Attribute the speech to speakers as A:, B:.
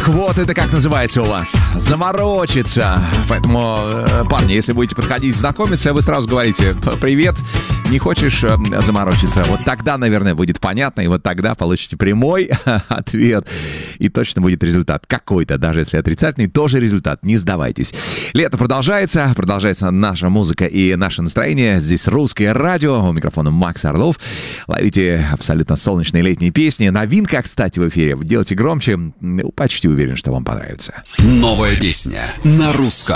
A: Ах, вот это как называется у вас. Заморочиться. Поэтому, парни, если будете подходить знакомиться, вы сразу говорите: привет, не хочешь заморочиться? Вот тогда, наверное, будет понятно, и вот тогда получите прямой ответ, и точно будет результат какой-то, даже если отрицательный, тоже результат. Не сдавайтесь. Лето продолжается наша музыка и наше настроение. Здесь Русское радио, у микрофона Макс Орлов. Ловите абсолютно солнечные летние песни. Новинка, кстати, в эфире. Делайте громче. Почти уверен, что вам понравится.
B: Новая песня на русском.